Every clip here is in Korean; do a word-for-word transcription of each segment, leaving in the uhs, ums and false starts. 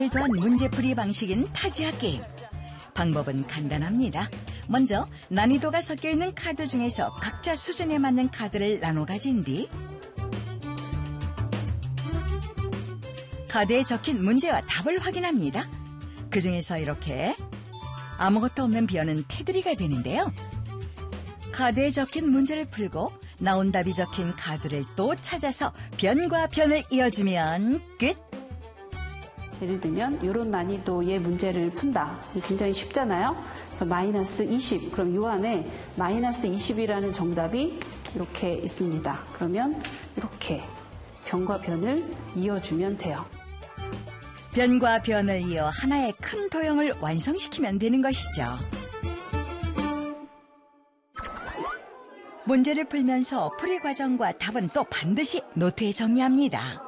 더한 문제풀이 방식인 타지아 게임. 방법은 간단합니다. 먼저 난이도가 섞여있는 카드 중에서 각자 수준에 맞는 카드를 나눠 가진 뒤 카드에 적힌 문제와 답을 확인합니다. 그 중에서 이렇게 아무것도 없는 변은 테두리가 되는데요. 카드에 적힌 문제를 풀고 나온 답이 적힌 카드를 또 찾아서 변과 변을 이어주면 끝! 예를 들면 이런 난이도의 문제를 푼다. 굉장히 쉽잖아요. 그래서 마이너스 이십. 그럼 이 안에 마이너스 이십이라는 정답이 이렇게 있습니다. 그러면 이렇게 변과 변을 이어주면 돼요. 변과 변을 이어 하나의 큰 도형을 완성시키면 되는 것이죠. 문제를 풀면서 풀이 과정과 답은 또 반드시 노트에 정리합니다.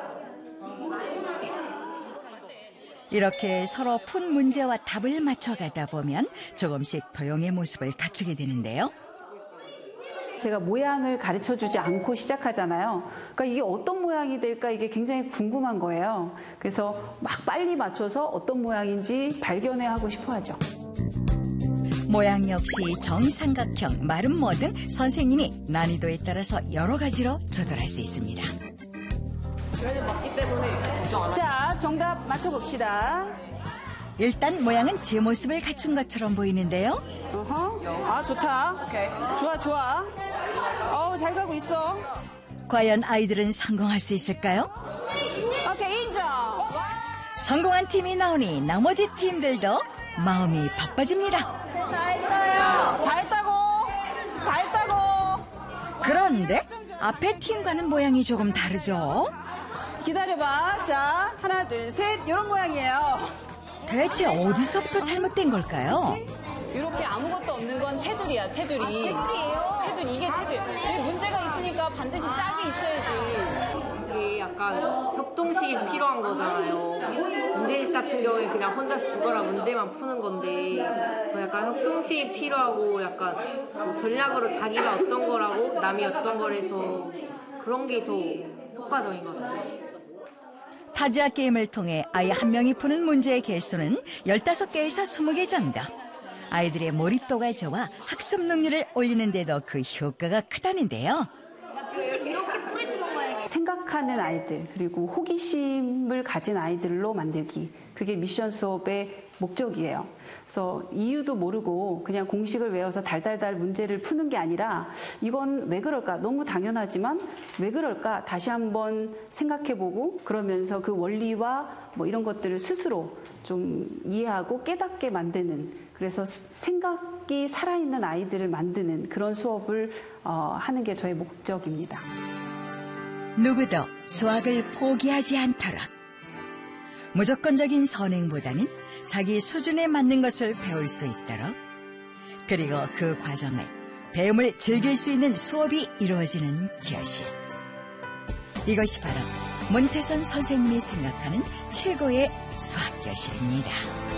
이렇게 서로 푼 문제와 답을 맞춰가다 보면 조금씩 도형의 모습을 갖추게 되는데요. 제가 모양을 가르쳐주지 않고 시작하잖아요. 그러니까 이게 어떤 모양이 될까 이게 굉장히 궁금한 거예요. 그래서 막 빨리 맞춰서 어떤 모양인지 발견해하고 싶어 하죠. 모양 역시 정삼각형, 마름모 등 선생님이 난이도에 따라서 여러 가지로 조절할 수 있습니다. 맞기 때문에 자, 정답 맞춰봅시다. 일단 모양은 제 모습을 갖춘 것처럼 보이는데요. 어허. 아, 좋다. 좋아, 좋아. 어우, 잘 가고 있어. 과연 아이들은 성공할 수 있을까요? 오케이, 인정. 성공한 팀이 나오니 나머지 팀들도 마음이 바빠집니다. 다 했어요. 다 했다고. 다 했다고. 그런데 앞에 팀과는 모양이 조금 다르죠? 기다려봐. 자, 하나, 둘, 셋. 이런 모양이에요. 대체 어디서부터 잘못된 걸까요? 이렇게 아무것도 없는 건 테두리야, 테두리. 아, 테두리예요? 테두리, 이게 테두리. 이게 문제가 있으니까 반드시 짝이 있어야지. 이게 약간 협동식이 필요한 거잖아요. 문제집 같은 경우에 그냥 혼자서 죽어라 문제만 푸는 건데 약간 협동식이 필요하고 약간 뭐 전략으로 자기가 어떤 거라고 남이 어떤 거라서 그런 게 더 효과적인 것 같아요. 타지아 게임을 통해 아이 한 명이 푸는 문제의 개수는 열다섯 개에서 스무 개 정도. 아이들의 몰입도가 좋아 학습 능률을 올리는 데도 그 효과가 크다는데요. 생각하는 아이들, 그리고 호기심을 가진 아이들로 만들기. 그게 미션 수업의 목적이에요. 그래서 이유도 모르고 그냥 공식을 외워서 달달달 문제를 푸는 게 아니라 이건 왜 그럴까? 너무 당연하지만 왜 그럴까? 다시 한번 생각해보고 그러면서 그 원리와 뭐 이런 것들을 스스로 좀 이해하고 깨닫게 만드는, 그래서 생각이 살아있는 아이들을 만드는 그런 수업을 어, 하는 게 저의 목적입니다. 누구도 수학을 포기하지 않도록. 무조건적인 선행보다는 자기 수준에 맞는 것을 배울 수 있도록, 그리고 그 과정을 배움을 즐길 수 있는 수업이 이루어지는 교실. 이것이 바로 문태선 선생님이 생각하는 최고의 수학교실입니다.